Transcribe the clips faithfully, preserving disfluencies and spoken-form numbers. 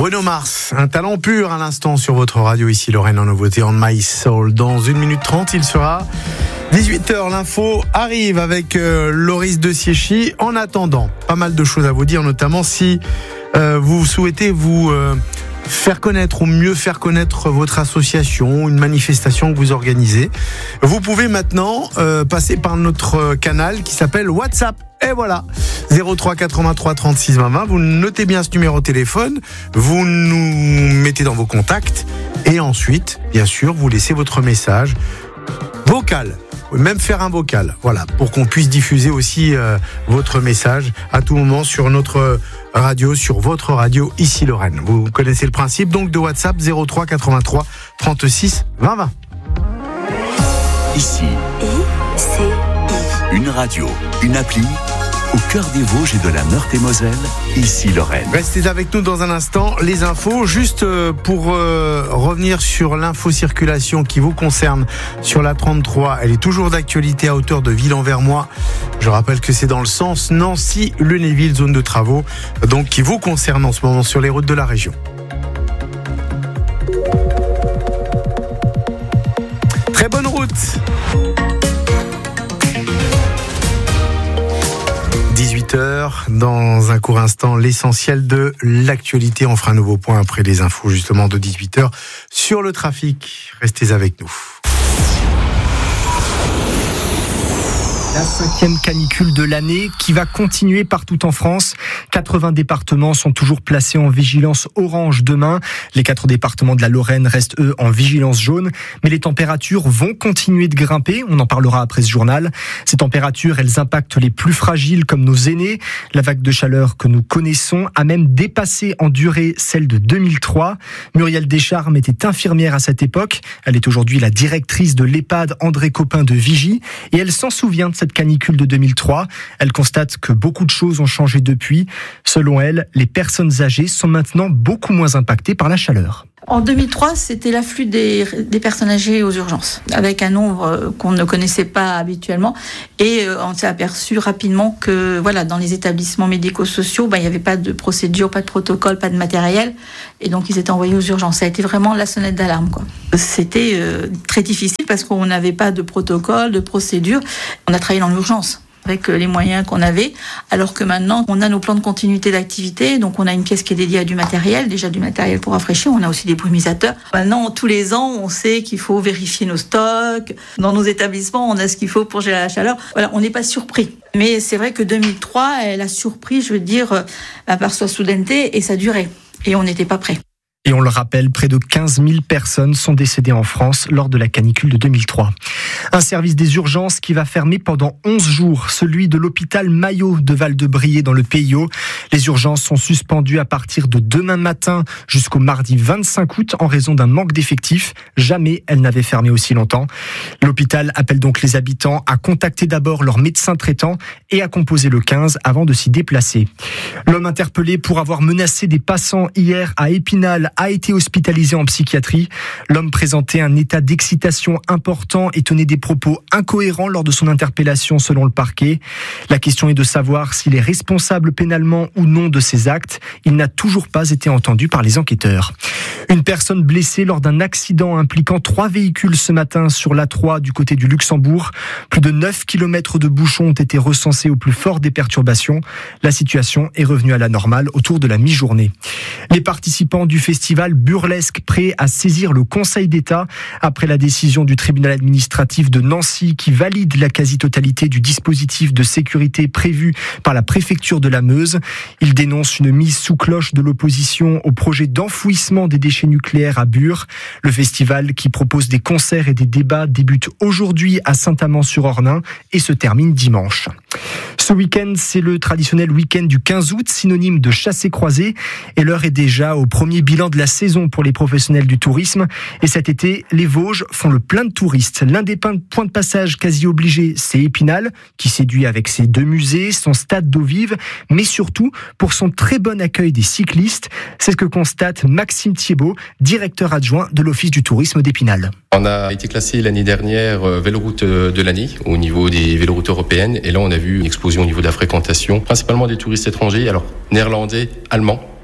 Bruno Mars, un talent pur à l'instant sur votre radio, ici Lorraine en nouveauté, On My Soul. Dans une minute trente, il sera dix-huit heures. L'info arrive avec euh, Loris de Siéchy. En attendant, pas mal de choses à vous dire, notamment si euh, vous souhaitez vous euh, faire connaître ou mieux faire connaître votre association, une manifestation que vous organisez. Vous pouvez maintenant euh, passer par notre canal qui s'appelle WhatsApp. Et voilà, zéro trois quatre-vingt-trois trente-six vingt vingt, vous notez bien ce numéro de téléphone, vous nous mettez dans vos contacts et ensuite, bien sûr, vous laissez votre message vocal, même faire un vocal, voilà, pour qu'on puisse diffuser aussi euh, votre message à tout moment sur notre radio, sur votre radio ici Lorraine. Vous connaissez le principe donc de WhatsApp, zéro trois quatre-vingt-trois trente-six vingt vingt. Ici, I C I. Une radio, une appli, au cœur des Vosges et de la Meurthe-et-Moselle, ici Lorraine. Restez avec nous dans un instant, les infos, juste pour euh, revenir sur l'info-circulation qui vous concerne sur la trente-trois, elle est toujours d'actualité à hauteur de Ville-en-Vermois. Je rappelle que c'est dans le sens Nancy-Lunéville, zone de travaux, donc qui vous concerne en ce moment sur les routes de la région. Très bonne route. dix-huit heures, dans un court instant, l'essentiel de l'actualité. On fera un nouveau point après les infos justement de dix-huit heures sur le trafic. Restez avec nous. La cinquième canicule de l'année qui va continuer partout en France. quatre-vingts départements sont toujours placés en vigilance orange demain. Les quatre départements de la Lorraine restent eux en vigilance jaune. Mais les températures vont continuer de grimper. On en parlera après ce journal. Ces températures, elles impactent les plus fragiles comme nos aînés. La vague de chaleur que nous connaissons a même dépassé en durée celle de deux mille trois. Muriel Descharmes était infirmière à cette époque. Elle est aujourd'hui la directrice de l'EHPAD André Copin de Vigy. Et elle s'en souvient de cette canicule de deux mille trois. Elle constate que beaucoup de choses ont changé depuis. Selon elle, les personnes âgées sont maintenant beaucoup moins impactées par la chaleur. En deux mille trois, c'était l'afflux des, des personnes âgées aux urgences, avec un nombre qu'on ne connaissait pas habituellement. Et on s'est aperçu rapidement que voilà, dans les établissements médico-sociaux, ben, il n'y avait pas de procédure, pas de protocole, pas de matériel. Et donc, ils étaient envoyés aux urgences. Ça a été vraiment la sonnette d'alarme, quoi. C'était euh, très difficile parce qu'on n'avait pas de protocole, de procédure. On a travaillé dans l'urgence avec les moyens qu'on avait, alors que maintenant, on a nos plans de continuité d'activité, donc on a une pièce qui est dédiée à du matériel, déjà du matériel pour rafraîchir, on a aussi des brumisateurs. Maintenant, tous les ans, on sait qu'il faut vérifier nos stocks. Dans nos établissements, on a ce qu'il faut pour gérer la chaleur. Voilà, on n'est pas surpris. Mais c'est vrai que deux mille trois, elle a surpris, je veux dire, par sa soudaineté et sa durée. Et on n'était pas prêts. Et on le rappelle, près de quinze mille personnes sont décédées en France lors de la canicule de deux mille trois. Un service des urgences qui va fermer pendant onze jours, celui de l'hôpital Maillot de Val-de-Briey dans le P I O. Les urgences sont suspendues à partir de demain matin jusqu'au mardi vingt-cinq août en raison d'un manque d'effectifs. Jamais elles n'avaient fermé aussi longtemps. L'hôpital appelle donc les habitants à contacter d'abord leur médecin traitant et à composer le quinze avant de s'y déplacer. L'homme interpellé pour avoir menacé des passants hier à Épinal a été hospitalisé en psychiatrie. L'homme présentait un état d'excitation important et tenait des propos incohérents lors de son interpellation selon le parquet. La question est de savoir s'il est responsable pénalement ou non de ses actes. Il n'a toujours pas été entendu par les enquêteurs. Une personne blessée lors d'un accident impliquant trois véhicules ce matin sur l'A trois du côté du Luxembourg. Plus de neuf kilomètres de bouchons ont été recensés au plus fort des perturbations. La situation est revenue à la normale autour de la mi-journée. Les participants du festival burlesque prêts à saisir le Conseil d'État après la décision du tribunal administratif de Nancy qui valide la quasi-totalité du dispositif de sécurité prévu par la préfecture de la Meuse. Il dénonce une mise sous cloche de l'opposition au projet d'enfouissement des déchets nucléaires à Bure. Le festival qui propose des concerts et des débats débute aujourd'hui à Saint-Amand-sur-Ornain et se termine dimanche. Ce week-end, c'est le traditionnel week-end du quinze août, synonyme de chassé-croisé. Et l'heure est déjà au premier bilan de la saison pour les professionnels du tourisme. Et cet été, les Vosges font le plein de touristes. L'un des points de passage quasi obligés, c'est Épinal, qui séduit avec ses deux musées, son stade d'eau vive, mais surtout pour son très bon accueil des cyclistes. C'est ce que constate Maxime Thiebaud, directeur adjoint de l'Office du tourisme d'Épinal. On a été classé l'année dernière euh, véloroute de l'année au niveau des véloroutes européennes. Et là, on a vu une explosion au niveau de la fréquentation, principalement des touristes étrangers, alors néerlandais, allemands,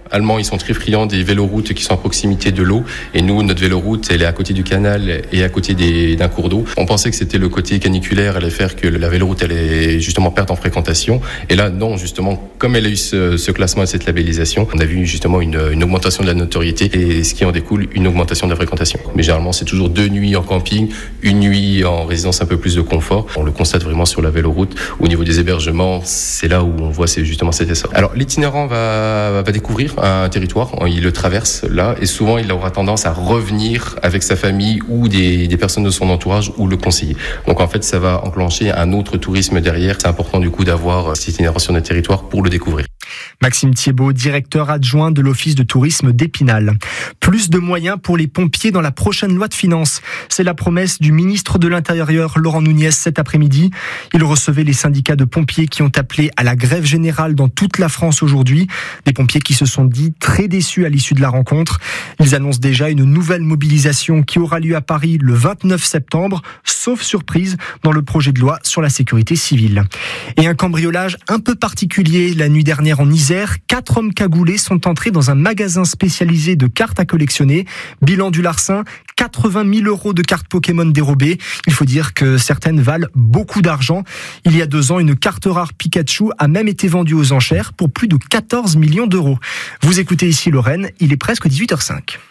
Allemands, ils sont très friands des véloroutes qui sont à proximité de l'eau. Et nous, notre véloroute, elle est à côté du canal et à côté des, d'un cours d'eau. On pensait que c'était le côté caniculaire, allait faire que la véloroute allait justement perdre en fréquentation. Et là, non, justement, comme elle a eu ce, ce classement et cette labellisation, on a vu justement une, une augmentation de la notoriété et ce qui en découle, une augmentation de la fréquentation. Mais généralement, c'est toujours deux nuits en camping, une nuit en résidence, un peu plus de confort. On le constate vraiment sur la véloroute. Au niveau des hébergements, c'est là où on voit c'est justement cet essor. Alors, l'itinérant va, va découvrir un territoire, il le traverse là et souvent il aura tendance à revenir avec sa famille ou des, des personnes de son entourage ou le conseiller. Donc en fait, ça va enclencher un autre tourisme derrière. C'est important du coup d'avoir cet itinéraire sur notre territoire pour le découvrir. Maxime Thiebaud, directeur adjoint de l'Office de tourisme d'Épinal. Plus de moyens pour les pompiers dans la prochaine loi de finances. C'est la promesse du ministre de l'Intérieur, Laurent Nunez, cet après-midi. Il recevait les syndicats de pompiers qui ont appelé à la grève générale dans toute la France aujourd'hui. Des pompiers qui se sont dit très déçus à l'issue de la rencontre. Ils annoncent déjà une nouvelle mobilisation qui aura lieu à Paris le vingt-neuf septembre, sauf surprise dans le projet de loi sur la sécurité civile. Et un cambriolage un peu particulier la nuit dernière en Isère. Quatre hommes cagoulés sont entrés dans un magasin spécialisé de cartes à collectionner. Bilan du larcin, quatre-vingt mille euros de cartes Pokémon dérobées. Il faut dire que certaines valent beaucoup d'argent. Il y a deux ans, une carte rare Pikachu a même été vendue aux enchères pour plus de quatorze millions d'euros. Vous écoutez ici Lorraine, il est presque dix-huit heures cinq.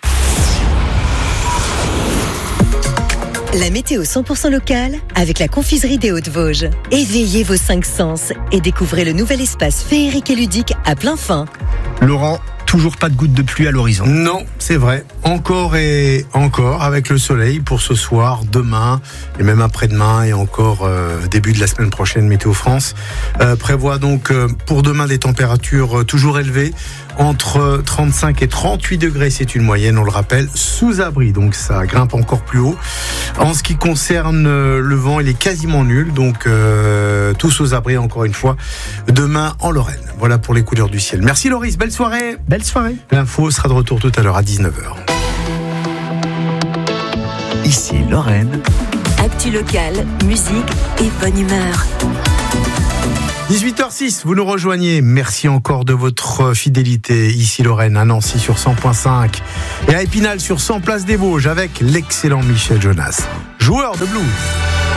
La météo cent pour cent locale avec la confiserie des Hauts-de-Vosges. Éveillez vos cinq sens et découvrez le nouvel espace féerique et ludique à plein fin. Laurent, toujours pas de gouttes de pluie à l'horizon. Non, c'est vrai. Encore et encore avec le soleil pour ce soir, demain et même après-demain et encore euh, début de la semaine prochaine. Météo France euh, prévoit donc euh, pour demain des températures euh, toujours élevées. Entre trente-cinq et trente-huit degrés, c'est une moyenne, on le rappelle, sous abri, donc ça grimpe encore plus haut. En ce qui concerne le vent, il est quasiment nul, donc euh, tous aux abris encore une fois, demain en Lorraine. Voilà pour les couleurs du ciel. Merci Loris, belle soirée. Belle soirée. L'info sera de retour tout à l'heure à dix-neuf heures. Ici Lorraine. Actu locale, musique et bonne humeur. dix-huit heures six, vous nous rejoignez. Merci encore de votre fidélité. Ici Lorraine, à Nancy sur cent point cinq et à Épinal sur cent place des Vosges avec l'excellent Michel Jonas, joueur de blues.